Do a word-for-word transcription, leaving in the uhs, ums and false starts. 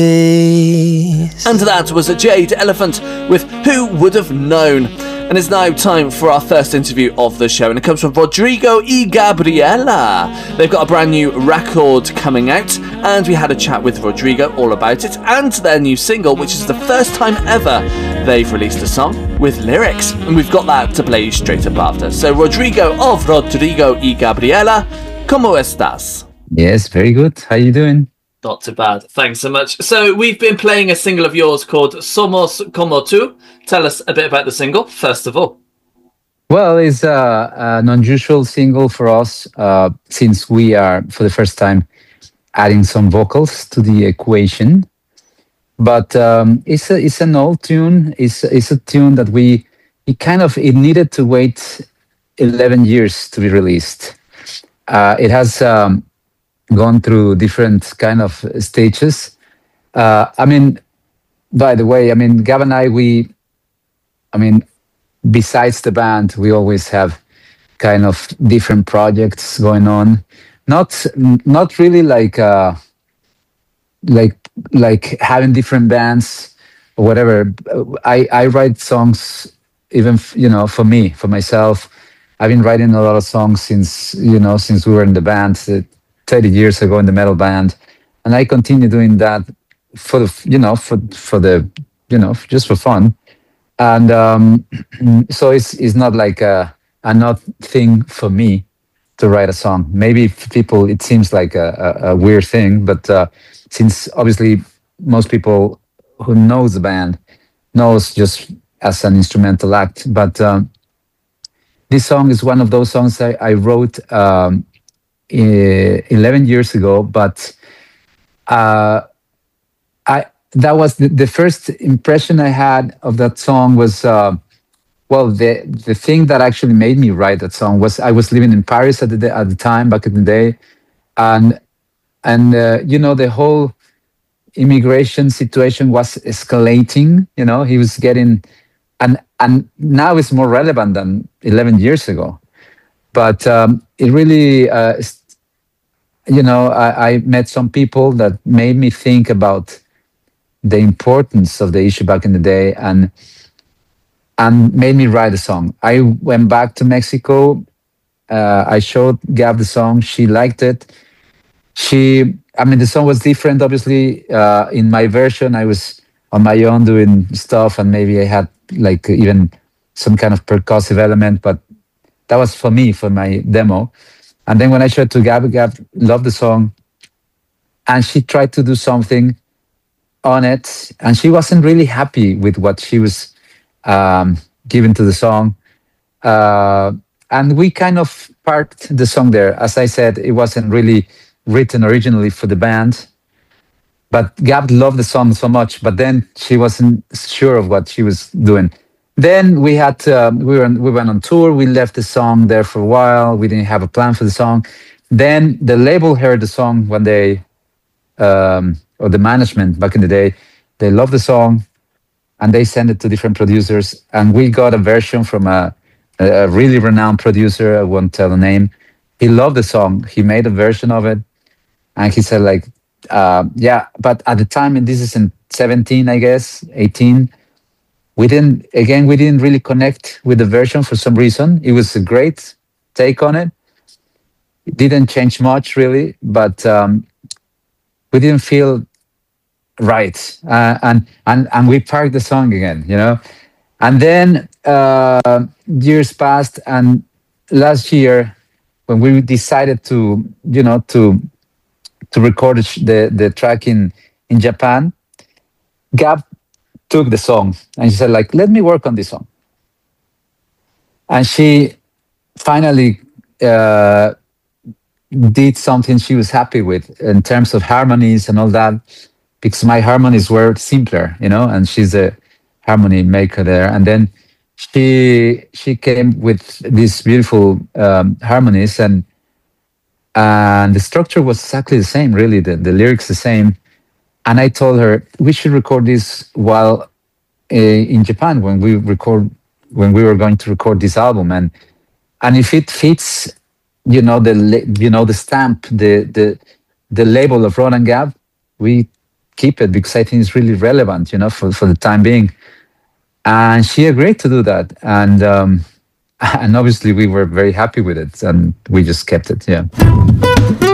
And that was a Jade Elephant with Who Would Have Known. And it's now time for our first interview of the show, and it comes from Rodrigo y Gabriela. They've got a brand new record coming out, and we had a chat with Rodrigo all about it and their new single, which is the first time ever they've released a song with lyrics, and we've got that to play straight up after. So Rodrigo of Rodrigo y Gabriela, ¿cómo estás? Yes, very good. How you doing? Not too bad. Thanks so much. So we've been playing a single of yours called Somos Como Tú. Tell us a bit about the single, first of all. Well, it's uh, an unusual single for us uh, since we are, for the first time, adding some vocals to the equation. But um, it's a, it's an old tune. It's, it's a tune that we, it kind of, it needed to wait eleven years to be released. Uh, it has... Um, gone through different kind of stages. Uh, I mean, by the way, I mean, Gab and I, we, I mean, besides the band, we always have kind of different projects going on. Not, not really like, uh, like, like having different bands or whatever. I, I write songs even, you know, for me, for myself. I've been writing a lot of songs since, you know, since we were in the band. thirty years ago in the metal band, and I continue doing that for the you know for for the you know just for fun, and um, so it's it's not like a a not thing for me to write a song. Maybe for people it seems like a, a, a weird thing, but uh, since obviously most people who knows the band knows just as an instrumental act, but um, this song is one of those songs I, I wrote. Um, eleven years ago, but uh, I that was the, the first impression I had of that song was uh, well the the thing that actually made me write that song was I was living in Paris at the at the time back in the day, and and uh, you know the whole immigration situation was escalating. You know he was getting and and now it's more relevant than eleven years ago, but um, it really. Uh, You know, I, I met some people that made me think about the importance of the issue back in the day, and and made me write a song. I went back to Mexico. Uh, I showed Gab the song. She liked it. She, I mean, the song was different. Obviously, uh, in my version, I was on my own doing stuff, and maybe I had like even some kind of percussive element. But that was for me for my demo. And then when I showed to Gab, Gab loved the song, and she tried to do something on it, and she wasn't really happy with what she was um, giving to the song. Uh, and we kind of parked the song there. As I said, it wasn't really written originally for the band, but Gab loved the song so much, but then she wasn't sure of what she was doing. Then we had uh, we were we went on tour. We left the song there for a while. We didn't have a plan for the song. Then the label heard the song one day, um, or the management back in the day. They loved the song, and they sent it to different producers. And we got a version from a, a really renowned producer. I won't tell the name. He loved the song. He made a version of it, and he said like, uh, "Yeah." But at the time, and this is in seventeen, I guess, eighteen. We didn't, again, we didn't really connect with the version for some reason. It was a great take on it. It didn't change much, really, but um, we didn't feel right. Uh, and, and, and we parked the song again, you know? And then uh, years passed, and last year, when we decided to, you know, to to record the, the track in, in Japan, Gab took the song and she said like, let me work on this song. And she finally uh, did something she was happy with in terms of harmonies and all that, because my harmonies were simpler, you know, and she's a harmony maker there. And then she she came with these beautiful um, harmonies, and and the structure was exactly the same, really, the, the lyrics the same. And I told her we should record this while uh, in Japan when we record when we were going to record this album, and and if it fits, you know, the you know the stamp, the the the label of Rod and Gab, we keep it because I think it's really relevant, you know, for, for the time being. And she agreed to do that. And, um, and obviously we were very happy with it and we just kept it. Yeah.